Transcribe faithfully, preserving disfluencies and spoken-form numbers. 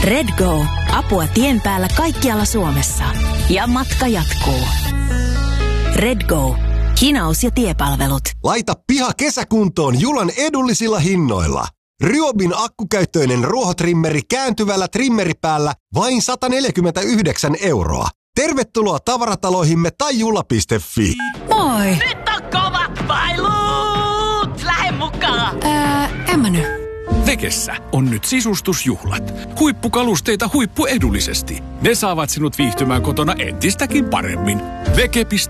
Redgo. Apua tien päällä kaikkialla Suomessa. Ja matka jatkuu. Redgo. Hinaus ja tiepalvelut. Laita piha kesäkuntoon Julan edullisilla hinnoilla. Ryobin akkukäyttöinen ruohotrimmeri kääntyvällä trimmeripäällä vain sata neljäkymmentäyhdeksän euroa. Tervetuloa tavarataloihimme tai jula piste fi. Moi! Nyt on kovat bailut! Lähde mukaan! Ää, en mä nyt. Vekessä on nyt sisustusjuhlat. Huippukalusteita huippuedullisesti. Ne saavat sinut viihtymään kotona entistäkin paremmin. Veke piste